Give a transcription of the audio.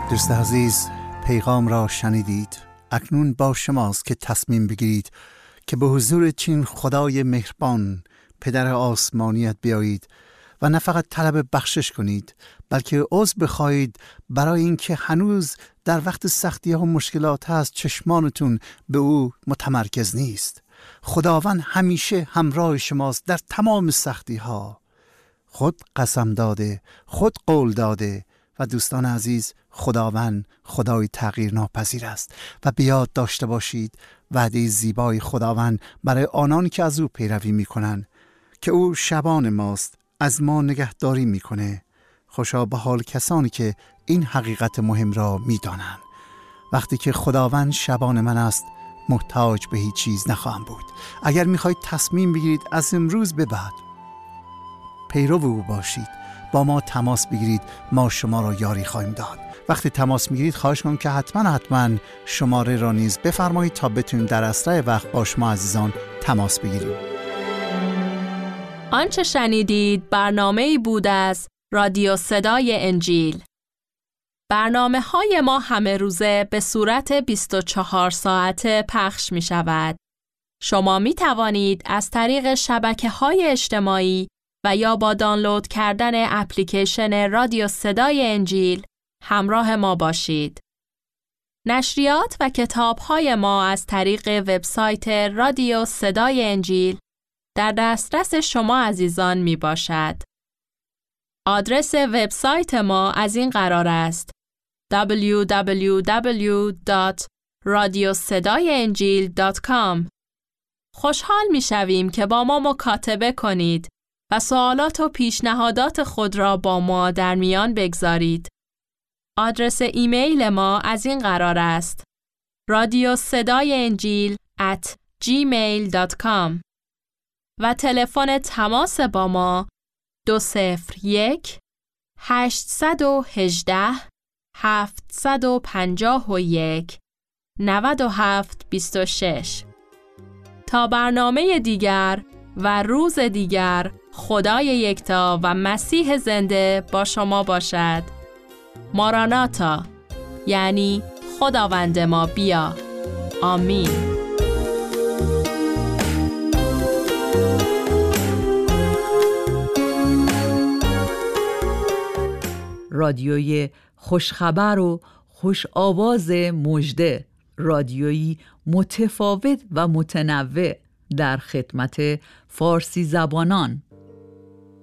دوست عزیز، پیغام را شنیدید. اکنون با شماست که تصمیم بگیرید که به حضور چین خدای مهربان پدر آسمانیت بیایید و نه فقط طلب بخشش کنید، بلکه عذر بخواهید برای اینکه هنوز در وقت سختی ها و مشکلات هست چشمانتون به او متمرکز نیست. خداوند همیشه همراه شماست در تمام سختی ها. خود قسم داده، خود قول داده و دوستان عزیز، خداوند خدای تغییر ناپذیر است و بیاد داشته باشید وعده زیبای خداوند برای آنان که از او پیروی میکنن که او شبان ماست، از ما نگهداری میکنه. خوشا به حال کسانی که این حقیقت مهم را میدانند. وقتی که خداوند شبان من است، محتاج به هیچ چیز نخواهم بود. اگر میخواید تصمیم بگیرید از امروز به بعد پیرو او باشید، با ما تماس بگیرید، ما شما را یاری خواهیم داد. وقتی تماس میگیرید خواهش کنم که حتما شماره را نیز بفرمایید تا بتونیم در اسرع وقت با شما عزیزان تماس بگیریم. آنچه شنیدید برنامه‌ای بود از رادیو صدای انجیل. برنامه‌های ما همه روزه به صورت 24 ساعته پخش می شود. شما می توانید از طریق شبکه‌های اجتماعی و یا با دانلود کردن اپلیکیشن رادیو صدای انجیل همراه ما باشید. نشریات و کتاب‌های ما از طریق وبسایت رادیو صدای انجیل در دسترس شما عزیزان می باشد. آدرس وبسایت ما از این قرار است: www.radiosedaienjil.com. خوشحال می شویم که با ما مکاتبه کنید و سوالات و پیشنهادات خود را با ما در میان بگذارید. آدرس ایمیل ما از این قرار است: radiosedaienjil@gmail.com و تلفن تماس با ما 201 818 751 9726. تا برنامه دیگر و روز دیگر، خدای یکتا و مسیح زنده با شما باشد. ماراناتا، یعنی خداوند ما بیا. آمین. رادیوی خوشخبر و خوش آواز مژده، رادیویی متفاوت و متنوع در خدمت فارسی زبانان.